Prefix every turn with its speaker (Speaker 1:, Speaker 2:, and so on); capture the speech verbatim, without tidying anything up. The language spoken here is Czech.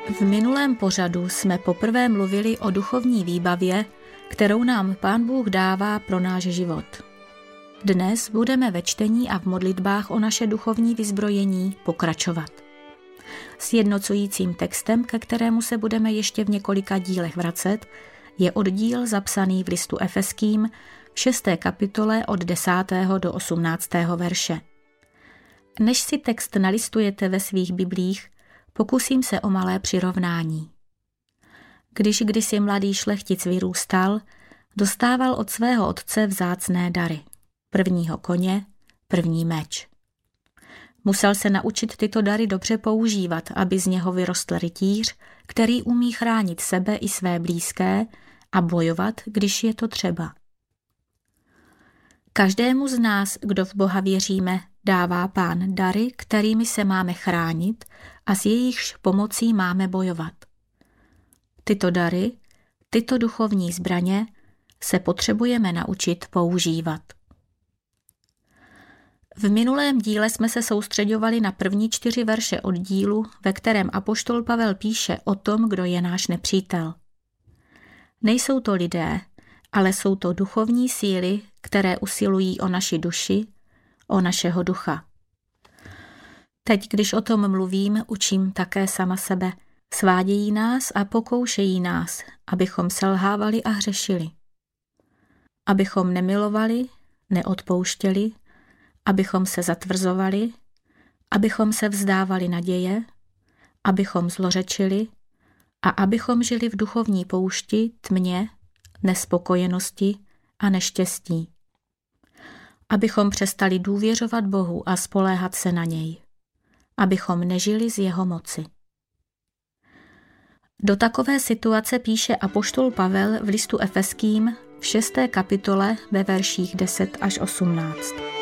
Speaker 1: V minulém pořadu jsme poprvé mluvili o duchovní výbavě, kterou nám Pán Bůh dává pro náš život. Dnes budeme ve čtení a v modlitbách o naše duchovní vyzbrojení pokračovat. Sjednocujícím textem, ke kterému se budeme ještě v několika dílech vracet, je oddíl zapsaný v listu Efeským v šesté kapitole od desátého do osmnáctého verše. Než si text nalistujete ve svých biblích, pokusím se o malé přirovnání. Když kdysi mladý šlechtic vyrůstal, dostával od svého otce vzácné dary. Prvního koně, první meč. Musel se naučit tyto dary dobře používat, aby z něho vyrostl rytíř, který umí chránit sebe i své blízké a bojovat, když je to třeba. Každému z nás, kdo v Boha věříme, dává Pán dary, kterými se máme chránit a s jejichž pomocí máme bojovat. Tyto dary, tyto duchovní zbraně se potřebujeme naučit používat. V minulém díle jsme se soustřeďovali na první čtyři verše oddílu, ve kterém apoštol Pavel píše o tom, kdo je náš nepřítel. Nejsou to lidé, ale jsou to duchovní síly, které usilují o naši duši, o našeho ducha. Teď, když o tom mluvím, učím také sama sebe. Svádějí nás a pokoušejí nás, abychom selhávali a hřešili. Abychom nemilovali, neodpouštěli, abychom se zatvrzovali, abychom se vzdávali naděje, abychom zlořečili a abychom žili v duchovní poušti, tmě, nespokojenosti a neštěstí. Abychom přestali důvěřovat Bohu a spoléhat se na něj. Abychom nežili z jeho moci. Do takové situace píše apoštol Pavel v listu Efeským v šesté kapitole ve verších deset až osmnáct.